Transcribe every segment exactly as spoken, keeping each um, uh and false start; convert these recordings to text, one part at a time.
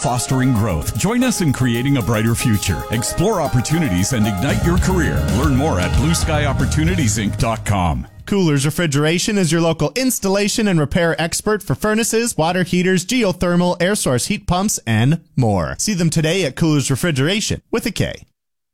fostering growth. Join us in creating a brighter future. Explore opportunities and ignite your career. Learn more at blue sky opportunities inc dot com. Coolers Refrigeration is your local installation and repair expert for furnaces, water heaters, geothermal, air source heat pumps, and more. See them today at Coolers Refrigeration with a K.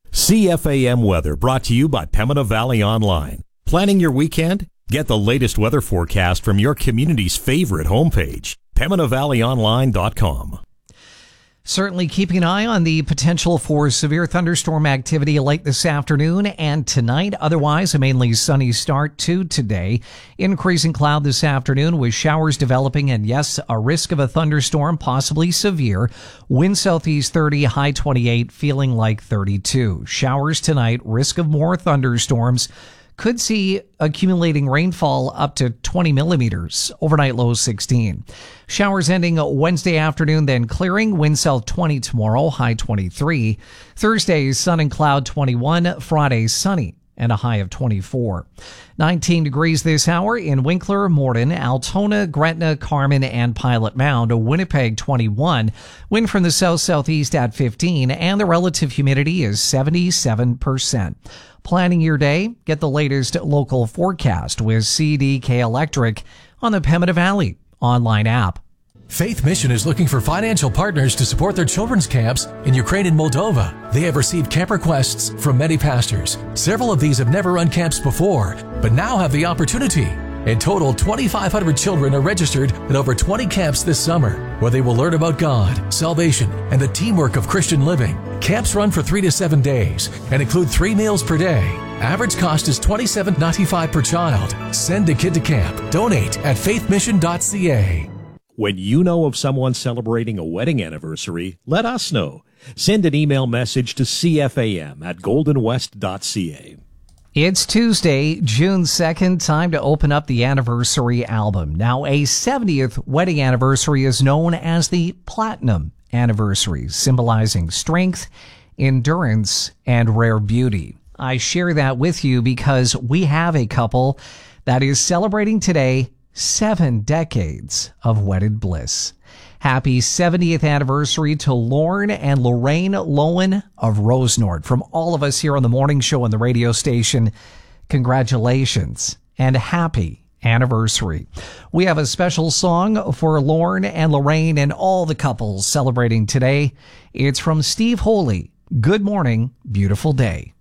C F A M weather brought to you by Pembina Valley Online. Planning your weekend? Get the latest weather forecast from your community's favorite homepage, pembina valley online dot com. Certainly keeping an eye on the potential for severe thunderstorm activity late this afternoon and tonight. Otherwise, a mainly sunny start to today. Increasing cloud this afternoon with showers developing and, yes, a risk of a thunderstorm, possibly severe. Wind southeast thirty, high twenty-eight, feeling like thirty-two. Showers tonight, risk of more thunderstorms. Could see accumulating rainfall up to twenty millimeters. Overnight low sixteen. Showers ending Wednesday afternoon, then clearing. Wind south twenty tomorrow, high twenty-three. Thursday, sun and cloud twenty-one. Friday, sunny and a high of twenty-four. nineteen degrees this hour in Winkler, Morden, Altona, Gretna, Carmen, and Pilot Mound. Winnipeg, twenty-one. Wind from the south-southeast at fifteen, and the relative humidity is seventy-seven percent. Planning your day? Get the latest local forecast with C D K Electric on the Pembina Valley online app. Faith Mission is looking for financial partners to support their children's camps in Ukraine and Moldova. They have received camp requests from many pastors. Several of these have never run camps before, but now have the opportunity. In total, twenty-five hundred children are registered at over twenty camps this summer, where they will learn about God, salvation, and the teamwork of Christian living. Camps run for three to seven days and include three meals per day. Average cost is twenty-seven dollars and ninety-five cents per child. Send a kid to camp. Donate at faith mission dot c a. When you know of someone celebrating a wedding anniversary, let us know. Send an email message to c f a m at golden west dot c a. It's Tuesday, June second, time to open up the anniversary album. Now, a seventieth wedding anniversary is known as the Platinum Anniversary, symbolizing strength, endurance, and rare beauty. I share that with you because we have a couple that is celebrating today seven decades of wedded bliss. Happy seventieth anniversary to Lorne and Lorraine Lowen of Rosenord. From all of us here on the morning show and the radio station, congratulations and happy anniversary. We have a special song for Lorne and Lorraine and all the couples celebrating today. It's from Steve Holy. Good morning, beautiful day.